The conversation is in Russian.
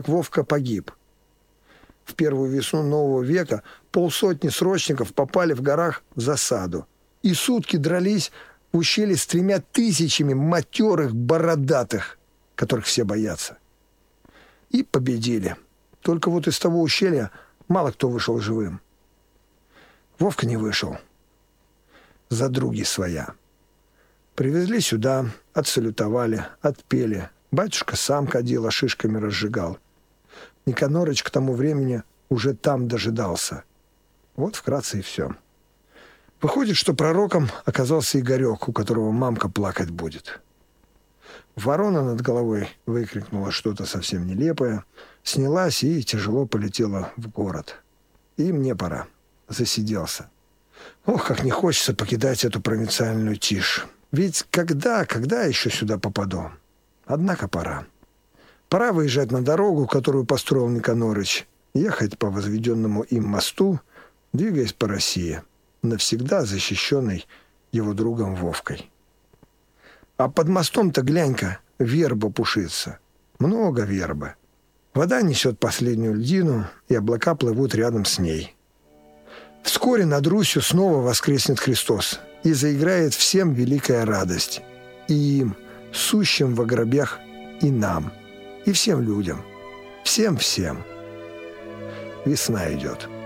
Вовка погиб. В первую весну нового века 50 срочников попали в горах в засаду. И сутки дрались в ущелье с 3000 матерых бородатых, которых все боятся. И победили. Только вот из того ущелья мало кто вышел живым. Вовка не вышел. Задруги своя. Привезли сюда, отсалютовали, отпели. Батюшка сам кадила шишками разжигал. Никанорыч к тому времени уже там дожидался. Вот вкратце и все. Выходит, что пророком оказался Игорек, у которого мамка плакать будет. Ворона над головой выкрикнула что-то совсем нелепое, снялась и тяжело полетела в город. И мне пора. Засиделся. Ох, как не хочется покидать эту провинциальную тишь. Ведь когда еще сюда попаду? Однако пора. Пора выезжать на дорогу, которую построил Никанорыч, ехать по возведенному им мосту, двигаясь по России, навсегда защищенной его другом Вовкой. А под мостом-то, глянь-ка, верба пушится. Много вербы. Вода несет последнюю льдину, и облака плывут рядом с ней. Вскоре над Русью снова воскреснет Христос, и заиграет всем великая радость. И им, сущим во гробях, и нам, и всем людям. Всем-всем. Весна идет.